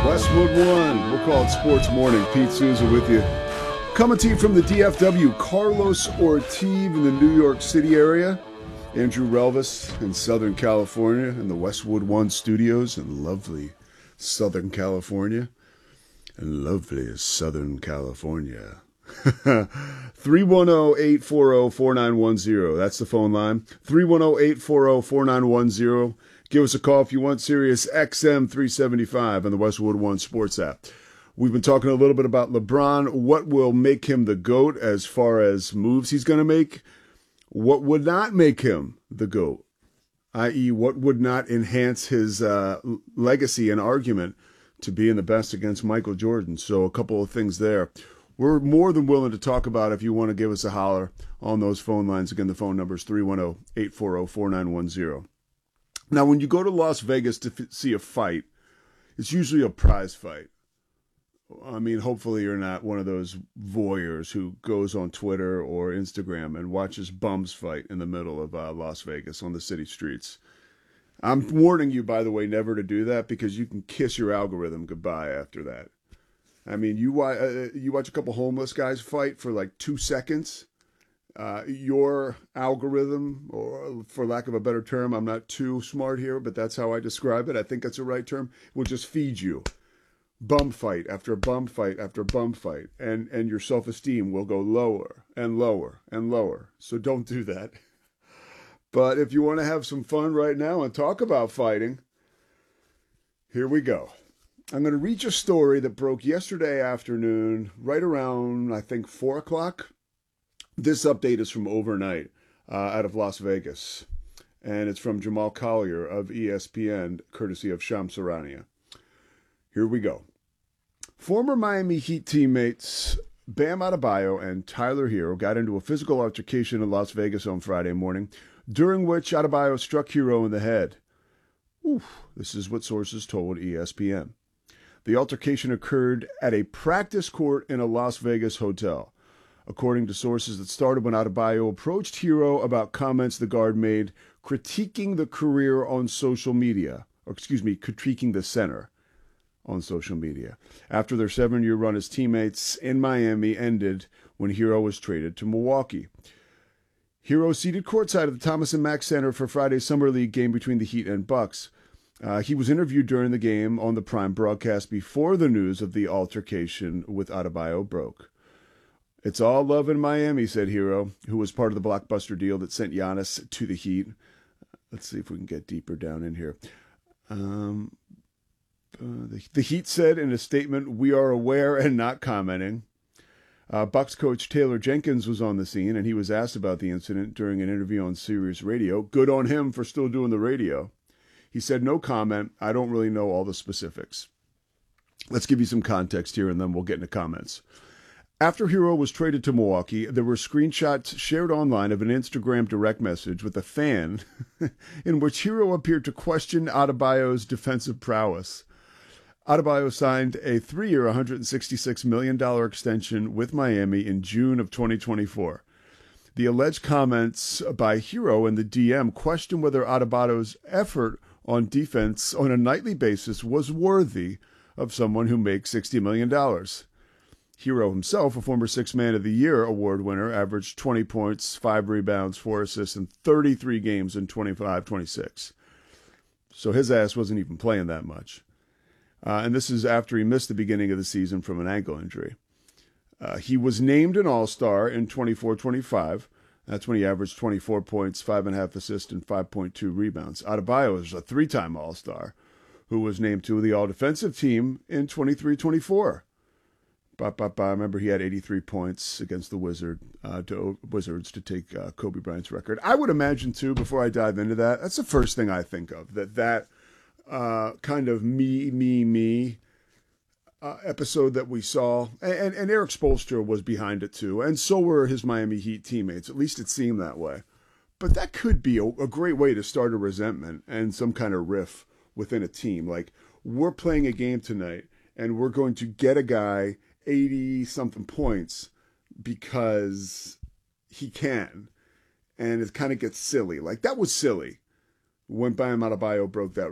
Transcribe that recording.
Westwood One. We'll call it Sports Morning. Pete Souza with you. Coming to you from the DFW, Carlos Ortiz in the New York City area. Andrew Relvis in Southern California in the Westwood One studios in lovely Southern California. And lovely Southern California. 310-840-4910. That's the phone line. 310-840-4910. Give us a call if you want. Sirius XM 375 on the Westwood One Sports app. We've been talking a little bit about LeBron. What will make him the GOAT as far as moves he's going to make? What would not make him the GOAT? I.e., what would not enhance his legacy and argument to being the best against Michael Jordan? So a couple of things there. We're more than willing to talk about if you want to give us a holler on those phone lines. Again, the phone number is 310-840-4910. Now, when you go to Las Vegas to see a fight, it's usually a prize fight. I mean, hopefully you're not one of those voyeurs who goes on Twitter or Instagram and watches bums fight in the middle of Las Vegas on the city streets. I'm warning you, by the way, never to do that because you can kiss your algorithm goodbye after that. I mean, you watch a couple homeless guys fight for like 2 seconds. Your algorithm, or for lack of a better term, I'm not too smart here, but that's how I describe it. I think that's the right term. Will just feed you bum fight after bum fight after bum fight, and your self-esteem will go lower and lower and lower. So don't do that. But if you want to have some fun right now and talk about fighting, here we go. I'm going to read you a story that broke yesterday afternoon, right around, I think, 4 o'clock. This update is from overnight out of Las Vegas, and it's from Jamal Collier of ESPN, courtesy of Shams Charania. Here we go. Former Miami Heat teammates Bam Adebayo and Tyler Herro got into a physical altercation in Las Vegas on Friday morning, during which Adebayo struck Herro in the head. Oof, this is what sources told ESPN. The altercation occurred at a practice court in a Las Vegas hotel. According to sources, that started when Adebayo approached Herro about comments the guard made critiquing the career on social media, critiquing the center on social media, after their 7-year run as teammates in Miami ended when Herro was traded to Milwaukee. Herro seated courtside at the Thomas & Mack Center for Friday's Summer League game between the Heat and Bucks. He was interviewed during the game on the Prime broadcast before the news of the altercation with Adebayo broke. It's all love in Miami, said Herro, who was part of the blockbuster deal that sent Giannis to the Heat. Let's see if we can get deeper down in here. The Heat said in a statement, "We are aware and not commenting." Bucks coach Taylor Jenkins was on the scene, and he was asked about the incident during an interview on Sirius Radio. Good on him for still doing the radio. He said, "No comment. I don't really know all the specifics." Let's give you some context here, and then we'll get into comments. After Herro was traded to Milwaukee, there were screenshots shared online of an Instagram direct message with a fan in which Herro appeared to question Adebayo's defensive prowess. Adebayo signed a 3-year, $166 million extension with Miami in June of 2024. The alleged comments by Herro in the DM questioned whether Adebayo's effort on defense on a nightly basis was worthy of someone who makes $60 million. Herro himself, a former Sixth Man of the Year award winner, averaged 20 points, 5 rebounds, 4 assists in 33 games in 25-26. So his ass wasn't even playing that much. And this is after he missed the beginning of the season from an ankle injury. He was named an All-Star in 24-25. That's when he averaged 24 points, 5.5 assists, and 5.2 rebounds. Adebayo is a 3-time All-Star who was named to the All-Defensive team in 23-24. I remember he had 83 points against the Wizards to take Kobe Bryant's record. I would imagine, too, before I dive into that, that's the first thing I think of, that kind of me episode that we saw. And Eric Spoelstra was behind it, too. And so were his Miami Heat teammates. At least it seemed that way. But that could be a great way to start a resentment and some kind of riff within a team. Like, we're playing a game tonight, and we're going to get a guy 80-something points because he can. And it kind of gets silly. Like, that was silly when Bam Adebayo broke that